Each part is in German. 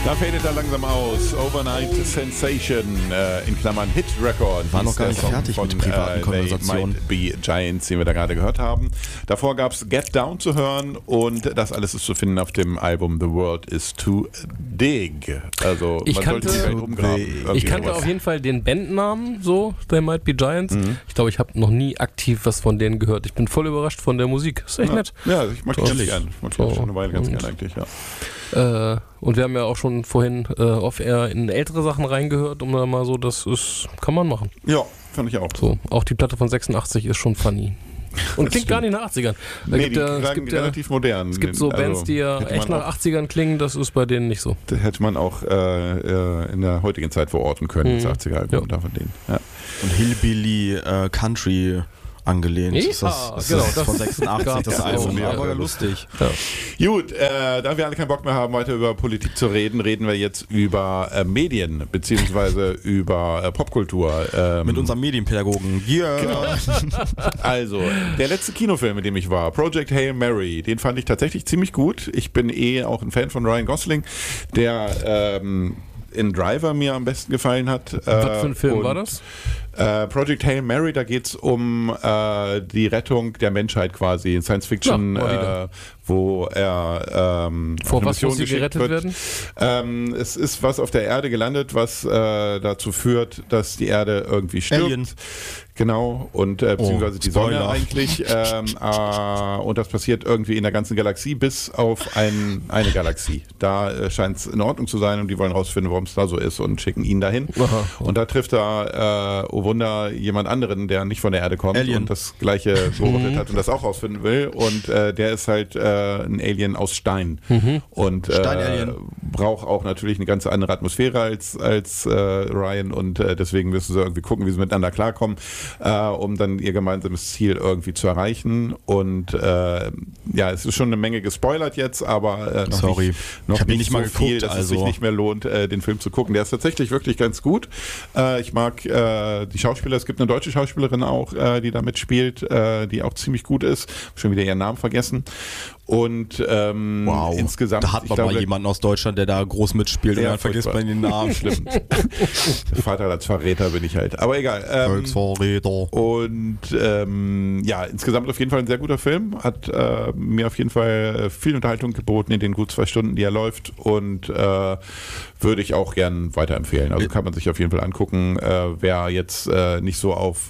Da fadet er langsam aus. Overnight Sensation, in Klammern Hit Record. War noch gar nicht fertig mit privaten Konversationen. Might Be Giants, den wir da gerade gehört haben. Davor gab es Get Down zu hören und das alles ist zu finden auf dem Album The World Is Too Dig. Also man sollte die Welt umgraben. Ich kannte auf jeden Fall den Bandnamen, so, They Might Be Giants. Ich glaube, ich habe noch nie aktiv was von denen gehört. Ich bin voll überrascht von der Musik. Ist echt nett. Ja, ich mag die ganz gern. Ich mag die schon eine Weile ganz gern eigentlich, ja. Und wir haben ja auch schon vorhin off-air in ältere Sachen reingehört, um da mal so, das ist, kann man machen. Ja, fand ich auch. So, auch die Platte von 86 ist schon funny. Und klingt gar nicht nach 80ern. Nee, die klangen relativ modern. Es gibt so Bands, die ja echt nach 80ern klingen, das ist bei denen nicht so. Das hätte man auch in der heutigen Zeit verorten können, das 80er-Album von denen. Ja. Und Hillbilly Country angelehnt. Ja, ist das genau, das von 86, das Album. Ja, Aber lustig. Ja. Gut, da wir alle keinen Bock mehr haben, weiter über Politik zu reden, reden wir jetzt über Medien, beziehungsweise über Popkultur. Mit unserem Medienpädagogen. Yeah. Genau. Also, der letzte Kinofilm, in dem ich war, Project Hail Mary, den fand ich tatsächlich ziemlich gut. Ich bin auch ein Fan von Ryan Gosling, der in Driver mir am besten gefallen hat. Was für ein Film war das? Project Hail Mary, da geht es um die Rettung der Menschheit quasi, in Science Fiction, wo er vor was muss sie gerettet werden? Es ist was auf der Erde gelandet, was dazu führt, dass die Erde irgendwie stirbt. Alien. Genau, und beziehungsweise die Sonne Spoiler. eigentlich. Und das passiert irgendwie in der ganzen Galaxie, bis auf eine Galaxie. Da scheint es in Ordnung zu sein und die wollen rausfinden, warum es da so ist und schicken ihn dahin. Aha. Und da trifft er, oh Wunder, jemand anderen, der nicht von der Erde kommt Alien. und das Gleiche beobachtet hat und das auch rausfinden will. Und der ist halt ein Alien aus Stein. Und Stein-Alien. braucht auch natürlich eine ganz andere Atmosphäre als Ryan und deswegen müssen sie irgendwie gucken, wie sie miteinander klarkommen, um dann ihr gemeinsames Ziel irgendwie zu erreichen. Und ja, es ist schon eine Menge gespoilert jetzt, aber noch ich hab ihn nicht mal so viel, geguckt, dass es sich nicht mehr lohnt, den Film zu gucken. Der ist tatsächlich wirklich ganz gut. Ich mag die Schauspieler, es gibt eine deutsche Schauspielerin auch, die da mitspielt, die auch ziemlich gut ist. Schon wieder ihren Namen vergessen. Und insgesamt... Da hat man mal jemanden aus Deutschland, der da groß mitspielt und dann vergisst man den Namen. Schlimm. Vaterlandsverräter bin ich halt. Aber egal. Volksverräter. Und ja, insgesamt auf jeden Fall ein sehr guter Film. Hat mir auf jeden Fall viel Unterhaltung geboten in den gut 2 Stunden, die er läuft. Und würde ich auch gern weiterempfehlen. Also kann man sich auf jeden Fall angucken. Wer jetzt nicht so auf,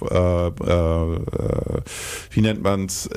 wie nennt man's?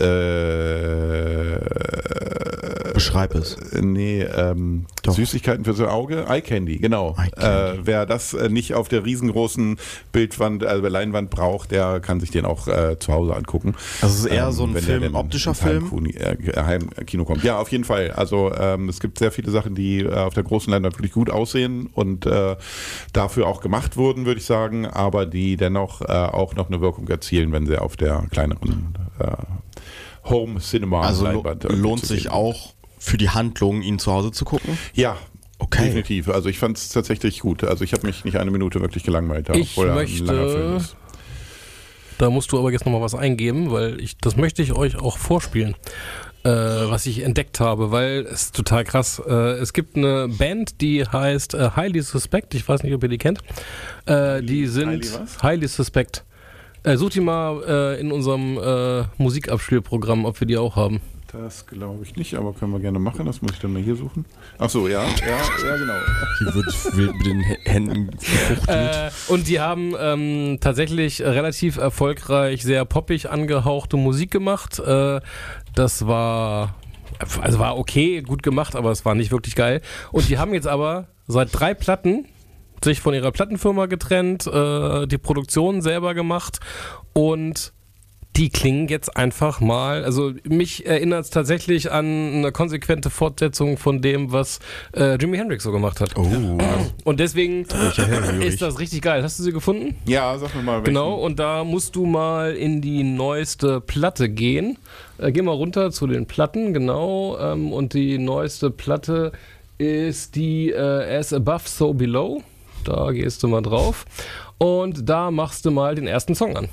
Beschreib es. Nee, Süßigkeiten fürs Auge. Eye Candy, genau. Wer das nicht auf der riesengroßen Bildwand, also Leinwand braucht, der kann sich den auch zu Hause angucken. Also es ist eher so ein wenn Film, der optischer Film? Heimkino kommt. Ja, auf jeden Fall. Also es gibt sehr viele Sachen, die auf der großen Leinwand wirklich gut aussehen und dafür auch gemacht wurden, würde ich sagen, aber die dennoch auch noch eine Wirkung erzielen, wenn sie auf der kleineren Home Cinema Leinwand lohnt sich auch für die Handlung, ihn zu Hause zu gucken? Ja, okay. Definitiv. Also ich fand es tatsächlich gut. Also ich habe mich nicht eine Minute wirklich gelangweilt. Ich möchte, da musst du aber jetzt nochmal was eingeben, weil das möchte ich euch auch vorspielen, was ich entdeckt habe, weil es ist total krass. Es gibt eine Band, die heißt Highly Suspect. Ich weiß nicht, ob ihr die kennt. Die sind Highly Suspect. Such die mal in unserem Musikabspielprogramm, ob wir die auch haben. Das glaube ich nicht, aber können wir gerne machen. Das muss ich dann mal hier suchen. Ach so, ja, genau. Hier wird wild mit den Händen gefuchtelt. Und die haben tatsächlich relativ erfolgreich, sehr poppig angehauchte Musik gemacht. Das war okay, gut gemacht, aber es war nicht wirklich geil. Und die haben jetzt aber seit 3 Platten sich von ihrer Plattenfirma getrennt, die Produktion selber gemacht und die klingen jetzt einfach mal, also mich erinnert es tatsächlich an eine konsequente Fortsetzung von dem, was Jimi Hendrix so gemacht hat. Und deswegen ist das richtig geil. Hast du sie gefunden? Ja, sag mir mal. Welchen. Genau, und da musst du mal in die neueste Platte gehen. Geh mal runter zu den Platten, genau. Und die neueste Platte ist die As Above, So Below. Da gehst du mal drauf. Und da machst du mal den ersten Song an.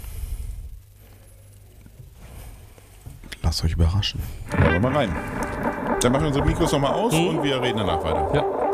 Lasst euch überraschen. Hören wir mal rein. Dann machen wir unsere Mikros nochmal aus und wir reden danach weiter. Ja.